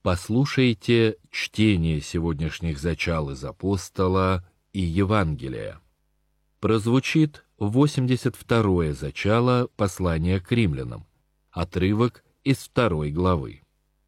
Послушайте чтение сегодняшних зачал из Апостола и Евангелия. Прозвучит 82-е зачало послания к римлянам, отрывок из 2 главы.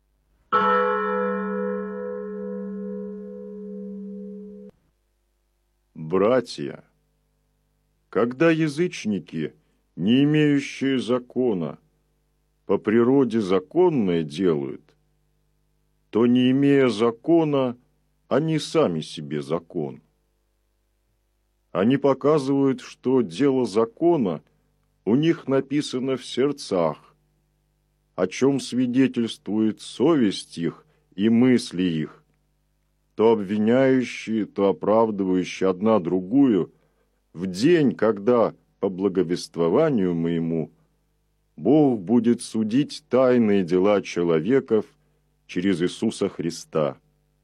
Братья, когда язычники, не имеющие закона, по природе законное делают, то, не имея закона, они сами себе закон. Они показывают, что дело закона у них написано в сердцах, о чем свидетельствует совесть их и мысли их, то обвиняющие, то оправдывающие одна другую, в день, когда, по благовествованию моему, Бог будет судить тайные дела человеков через Иисуса Христа.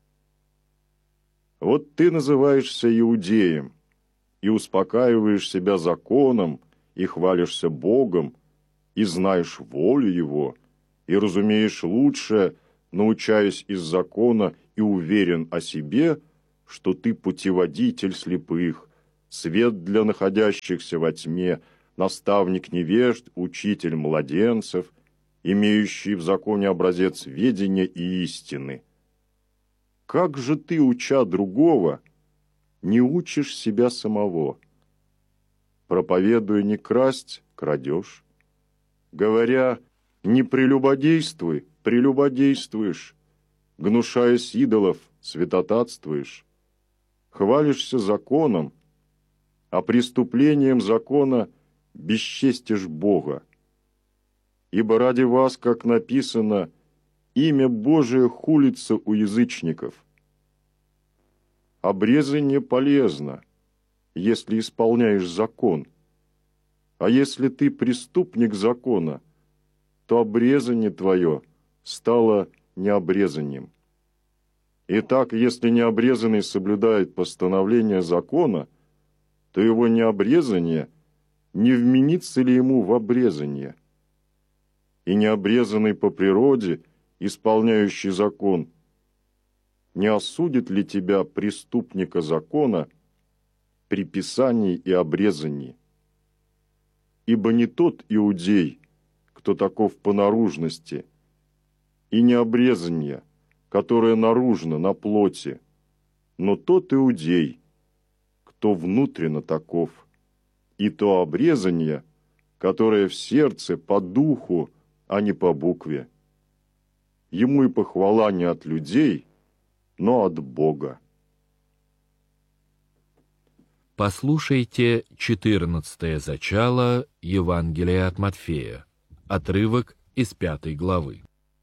Вот ты называешься иудеем и успокаиваешь себя законом, и хвалишься Богом, и знаешь волю Его, и разумеешь лучше, научаясь из закона, и уверен о себе, что ты путеводитель слепых, свет для находящихся во тьме, наставник невежд, учитель младенцев, имеющий в законе образец ведения и истины. Как же ты, уча другого, не учишь себя самого? Проповедуя не красть, крадешь. Говоря не прелюбодействуй, прелюбодействуешь. Гнушаясь идолов, святотатствуешь. Хвалишься законом, а преступлением закона бесчестишь Бога. Ибо ради вас, как написано, имя Божие хулится у язычников. Обрезание полезно, если исполняешь закон. А если ты преступник закона, то обрезание твое стало необрезанием. Итак, если необрезанный соблюдает постановление закона, то его необрезание не вменится ли ему в обрезание? И необрезанный по природе, исполняющий закон, не осудит ли тебя, преступника закона, при писании и обрезании? Ибо не тот иудей, кто таков по наружности, и не обрезание, которое наружно, на плоти, но тот иудей, кто внутренно таков, и то обрезание, которое в сердце по духу, а не по букве. Ему и похвала не от людей, но от Бога. Послушайте 14-е зачало Евангелия от Матфея, отрывок из 5 главы.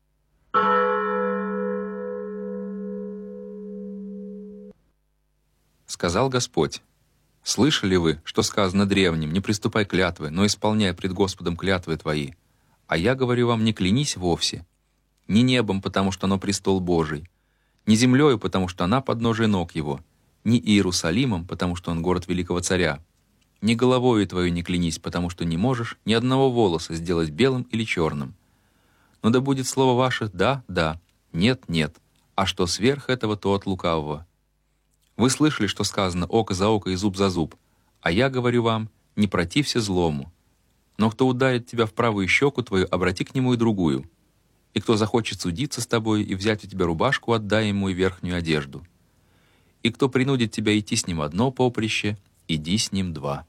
Сказал Господь: «Слышали вы, что сказано древним: не приступай клятвы, но исполняй пред Господом клятвы твои? А я говорю вам, не клянись вовсе, ни небом, потому что оно престол Божий, ни землею, потому что она подножие ног его, ни Иерусалимом, потому что он город великого царя. Ни головою твою не клянись, потому что не можешь ни одного волоса сделать белым или черным. Но да будет слово ваше «да, да», «нет, нет», а что сверх этого, то от лукавого. Вы слышали, что сказано «око за око и зуб за зуб», а я говорю вам, не протився злому. Но кто ударит тебя в правую щеку твою, обрати к нему и другую. И кто захочет судиться с тобой и взять у тебя рубашку, отдай ему и верхнюю одежду. И кто принудит тебя идти с ним одно поприще, иди с ним два».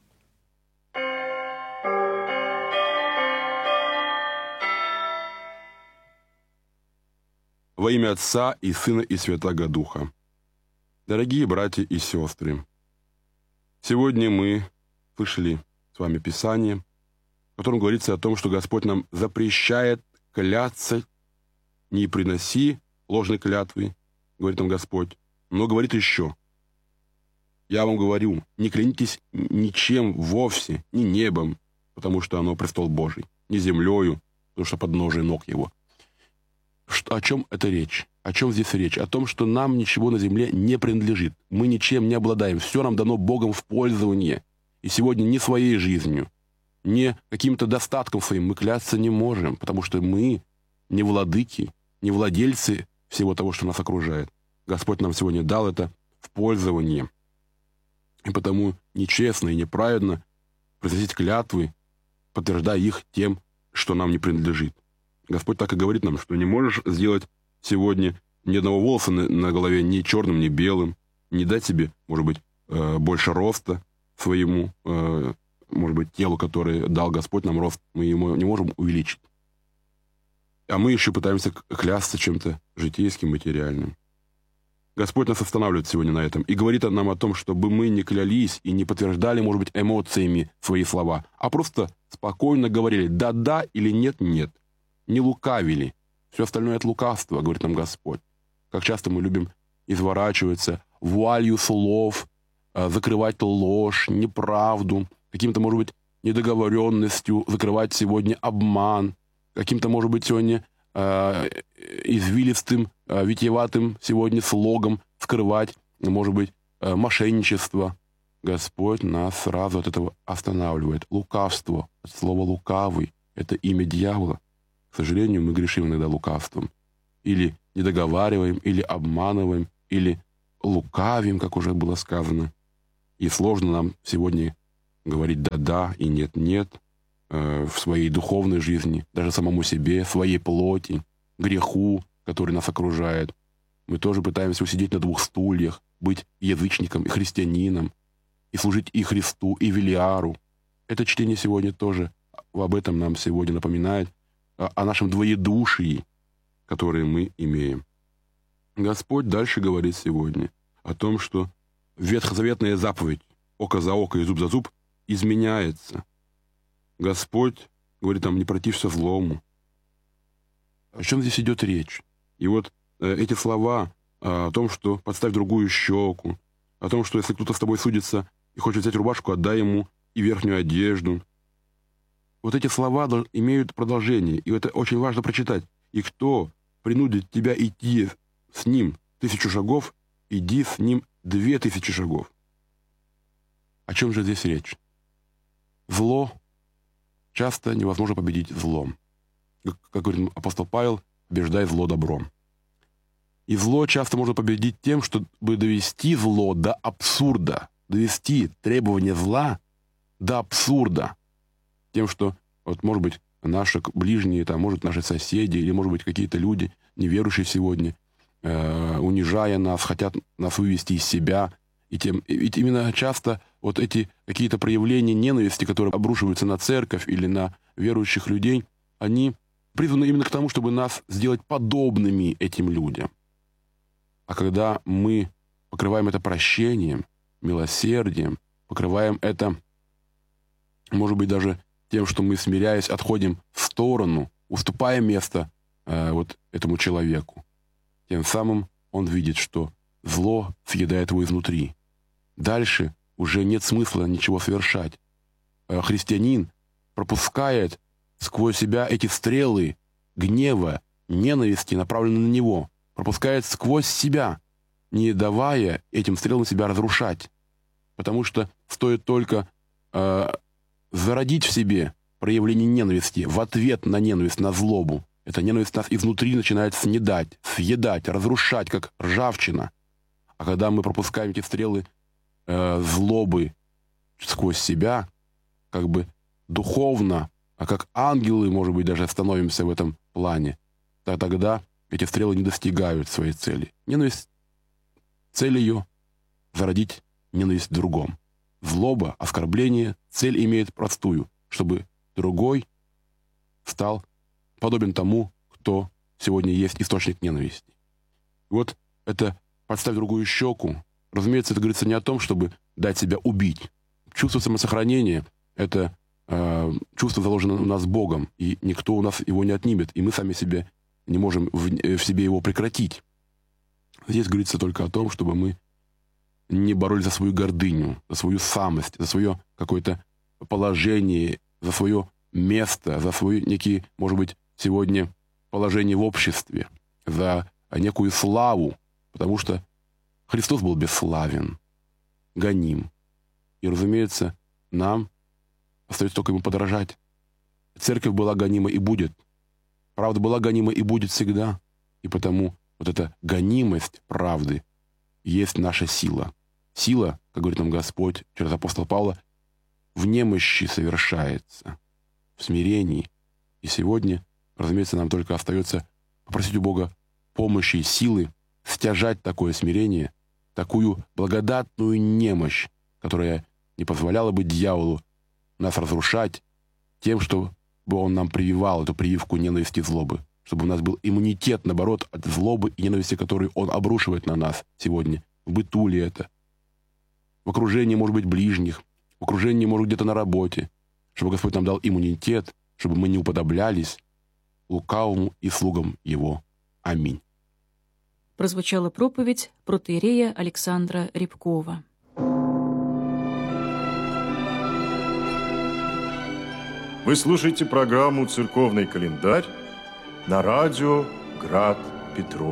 Во имя Отца и Сына и Святаго Духа. Дорогие братья и сестры, сегодня мы слышали с вами Писание, в котором говорится о том, что Господь нам запрещает кляться, не приноси ложной клятвы, говорит нам Господь, но говорит еще: я вам говорю, не клянитесь ничем вовсе, ни небом, потому что оно престол Божий, ни землею, потому что подножие ног его. О чем это речь? О чем здесь речь? О том, что нам ничего на земле не принадлежит. Мы ничем не обладаем. Все нам дано Богом в пользование. И сегодня ни своей жизнью, ни каким-то достатком своим мы клясться не можем, потому что мы не владыки, не владельцы всего того, что нас окружает. Господь нам сегодня дал это в пользование. И потому нечестно и неправедно произносить клятвы, подтверждая их тем, что нам не принадлежит. Господь так и говорит нам, что не можешь сделать сегодня ни одного волоса на голове ни черным, ни белым, не дать себе, может быть, больше роста своему, может быть, телу, которое дал Господь нам рост, мы ему не можем увеличить. А мы еще пытаемся клясться чем-то житейским, материальным. Господь нас останавливает сегодня на этом и говорит нам о том, чтобы мы не клялись и не подтверждали, может быть, эмоциями свои слова, а просто спокойно говорили «да-да» или «нет-нет». Не лукавили. Все остальное от лукавства, говорит нам Господь. Как часто мы любим изворачиваться вуалью слов, закрывать ложь, неправду, каким-то, может быть, недоговоренностью, закрывать сегодня обман, каким-то, может быть, сегодня извилистым, витиеватым сегодня слогом скрывать, может быть, мошенничество. Господь нас сразу от этого останавливает. Лукавство, от слова «лукавый» — это имя дьявола. К сожалению, мы грешим иногда лукавством. Или недоговариваем, или обманываем, или лукавим, как уже было сказано. И сложно нам сегодня говорить «да-да» и «нет-нет» в своей духовной жизни, даже самому себе, своей плоти, греху, который нас окружает. Мы тоже пытаемся усидеть на двух стульях, быть язычником и христианином, и служить и Христу, и Велиару. Это чтение сегодня тоже об этом нам сегодня напоминает, о нашем двоедушии, которое мы имеем. Господь дальше говорит сегодня о том, что ветхозаветная заповедь «око за око и зуб за зуб» изменяется. Господь говорит нам: не протився злому. О чем здесь идет речь? И вот эти слова о том, что подставь другую щеку, о том, что если кто-то с тобой судится и хочет взять рубашку, отдай ему и верхнюю одежду. Вот эти слова имеют продолжение, и это очень важно прочитать. И кто принудит тебя идти с ним 1000 шагов, иди с ним 2000 шагов. О чем же здесь речь? Зло часто невозможно победить злом. Как говорит апостол Павел, побеждай зло добром. И зло часто можно победить тем, чтобы довести зло до абсурда, довести требования зла до абсурда. Тем, что, вот, может быть, наши ближние, там, может, наши соседи, или, может быть, какие-то люди, неверующие сегодня, унижая нас, хотят нас вывести из себя. Ведь именно часто вот эти какие-то проявления ненависти, которые обрушиваются на церковь или на верующих людей, они призваны именно к тому, чтобы нас сделать подобными этим людям. А когда мы покрываем это прощением, милосердием, покрываем это, может быть, даже тем, что мы, смиряясь, отходим в сторону, уступая место вот этому человеку, тем самым он видит, что зло съедает его изнутри. Дальше уже нет смысла ничего совершать. Христианин пропускает сквозь себя эти стрелы гнева, ненависти, направленные на него, пропускает сквозь себя, не давая этим стрелам себя разрушать. Потому что стоит только зародить в себе проявление ненависти в ответ на ненависть, на злобу. Эта ненависть нас изнутри начинает съедать, разрушать, как ржавчина. А когда мы пропускаем эти стрелы злобы сквозь себя, как бы духовно, а как ангелы, может быть, даже становимся в этом плане, то тогда эти стрелы не достигают своей цели. Ненависть, цель ее — зародить ненависть в другом. Злоба, оскорбление, цель имеет простую, чтобы другой стал подобен тому, кто сегодня есть источник ненависти. Вот это «подставь другую щеку». Разумеется, это говорится не о том, чтобы дать себя убить. Чувство самосохранения — это чувство, заложено у нас Богом, и никто у нас его не отнимет, и мы сами себе не можем в себе его прекратить. Здесь говорится только о том, чтобы мы не боролись за свою гордыню, за свою самость, за свое какое-то положение, за свое место, за свое некие, может быть, сегодня положение в обществе, за некую славу, потому что Христос был бесславен, гоним. И, разумеется, нам остается только ему подражать. Церковь была гонима и будет. Правда была гонима и будет всегда. И потому вот эта гонимость правды есть наша сила. Сила, как говорит нам Господь через апостола Павла, в немощи совершается, в смирении. И сегодня, разумеется, нам только остается попросить у Бога помощи и силы стяжать такое смирение, такую благодатную немощь, которая не позволяла бы дьяволу нас разрушать тем, чтобы он нам прививал эту прививку ненависти и злобы, чтобы у нас был иммунитет, наоборот, от злобы и ненависти, которые он обрушивает на нас сегодня. В быту ли это? В окружении, может быть, ближних, в окружении, может, где-то на работе, чтобы Господь нам дал иммунитет, чтобы мы не уподоблялись лукавому и слугам его. Аминь. Прозвучала проповедь протоиерея Александра Рябкова. Вы слушаете программу «Церковный календарь» на радио «Град Петров».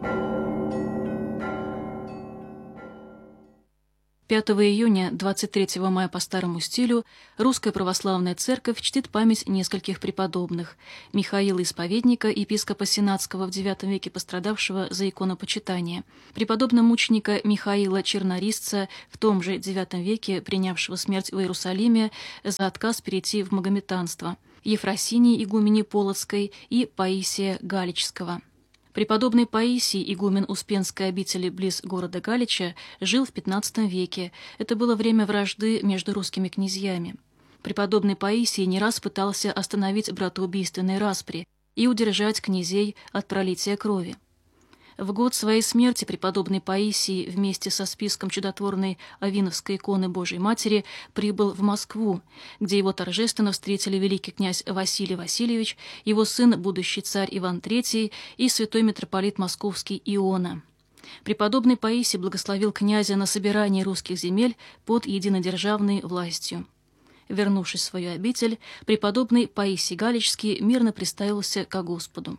5 июня 23 мая по старому стилю Русская Православная Церковь чтит память нескольких преподобных: Михаила Исповедника, епископа Сенатского в IX веке, пострадавшего за иконопочитание, преподобно-мученика Михаила Чернорисца, в том же IX веке принявшего смерть в Иерусалиме за отказ перейти в магометанство, Ефросинии игумени Полоцкой и Паисия Галичского. Преподобный Паисий, игумен Успенской обители близ города Галича, жил в XV веке. Это было время вражды между русскими князьями. Преподобный Паисий не раз пытался остановить братоубийственные распри и удержать князей от пролития крови. В год своей смерти преподобный Паисий вместе со списком чудотворной Авиновской иконы Божией Матери прибыл в Москву, где его торжественно встретили великий князь Василий Васильевич, его сын, будущий царь Иван III и святой митрополит Московский Иона. Преподобный Паисий благословил князя на собирание русских земель под единодержавной властью. Вернувшись в свою обитель, преподобный Паисий Галичский мирно приставился ко Господу.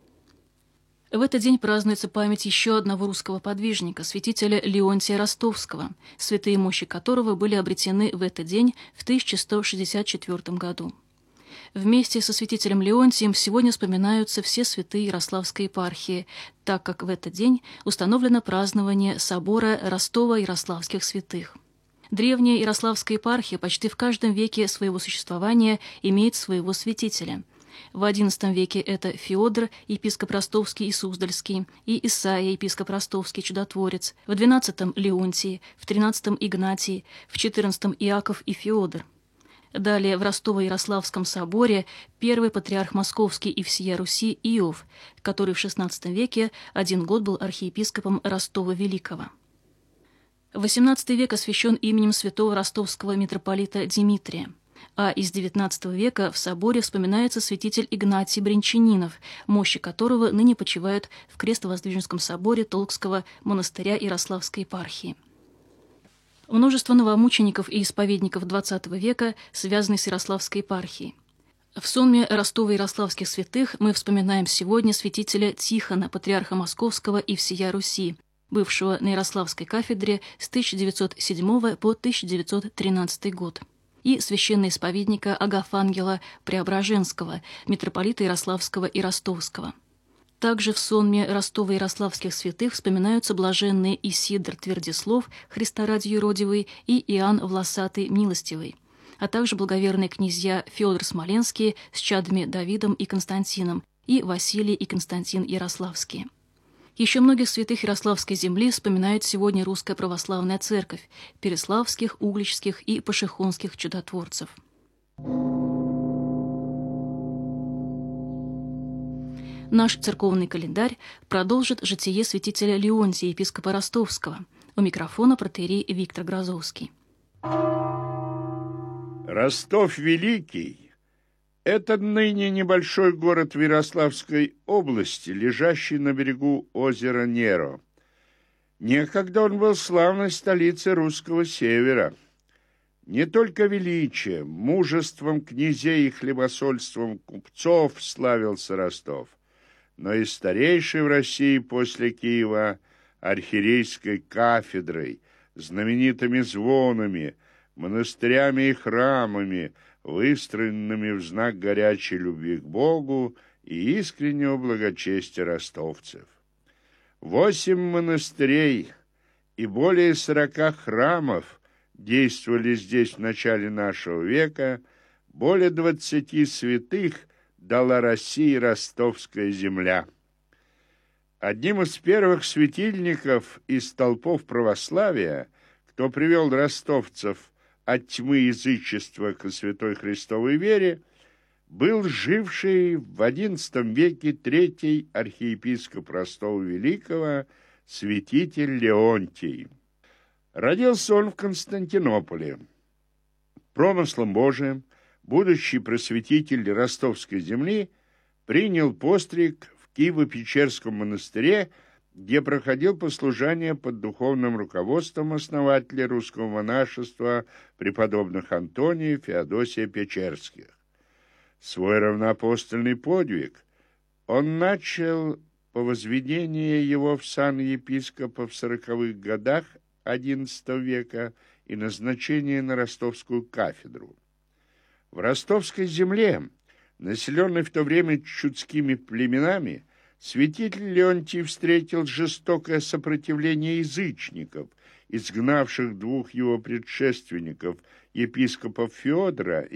В этот день празднуется память еще одного русского подвижника, святителя Леонтия Ростовского, святые мощи которого были обретены в этот день в 1164 году. Вместе со святителем Леонтием сегодня вспоминаются все святые Ярославской епархии, так как в этот день установлено празднование собора Ростово-Ярославских святых. Древняя Ярославская епархия почти в каждом веке своего существования имеет своего святителя. В XI веке это Феодор, епископ Ростовский и Суздальский, и Исаия, епископ Ростовский, чудотворец, в XII – Леонтий, в XIII – Игнатий, в XIV – Иаков и Феодор. Далее в Ростово-Ярославском соборе первый патриарх Московский и всея Руси Иов, который в XVI веке 1 год был архиепископом Ростова-Великого. XVIII век освящен именем святого ростовского митрополита Димитрия. А из XIX века в соборе вспоминается святитель Игнатий Брянчанинов, мощи которого ныне почивают в Крестовоздвиженском соборе Толкского монастыря Ярославской епархии. Множество новомучеников и исповедников XX века связаны с Ярославской епархией. В сонме Ростово-Ярославских святых мы вспоминаем сегодня святителя Тихона, патриарха Московского и всея Руси, бывшего на Ярославской кафедре с 1907 по 1913 год, и священноисповедника Агафангела Преображенского, митрополита Ярославского и Ростовского. Также в сонме Ростово-Ярославских святых вспоминаются блаженные Исидор Твердислов, Христа ради юродивый, и Иоанн Власатый Милостивый, а также благоверные князья Феодор Смоленский с чадами Давидом и Константином, и Василий и Константин Ярославские. Еще многих святых Ярославской земли вспоминает сегодня Русская Православная Церковь, переславских, угличских и пашихонских чудотворцев. Наш церковный календарь продолжит житие святителя Леонтия, епископа Ростовского. У микрофона протоиерей Виктор Грозовский. Ростов Великий – это ныне небольшой город в Ярославской области, лежащий на берегу озера Неро. Некогда он был славной столицей русского севера. Не только величием, мужеством князей и хлебосольством купцов славился Ростов, но и старейшей в России после Киева архиерейской кафедрой, знаменитыми звонами, монастырями и храмами, выстроенными в знак горячей любви к Богу и искреннего благочестия ростовцев. 8 монастырей и более 40 храмов действовали здесь в начале нашего века, более 20 святых дала России ростовская земля. Одним из первых светильников из столпов православия, кто привел ростовцев от тьмы язычества к святой Христовой вере, был живший в XI веке третий архиепископ Ростова Великого, святитель Леонтий. Родился он в Константинополе. Промыслом Божиим будущий просветитель ростовской земли принял постриг в Киево-Печерском монастыре, где проходил послушание под духовным руководством основателя русского монашества преподобных Антония и Феодосия Печерских. Свой равноапостольный подвиг он начал по возведении его в сан епископа в 40-х годах XI века и назначении на ростовскую кафедру. В ростовской земле, населенной в то время чудскими племенами, святитель Леонтий встретил жестокое сопротивление язычников, изгнавших двух его предшественников, епископов Феодора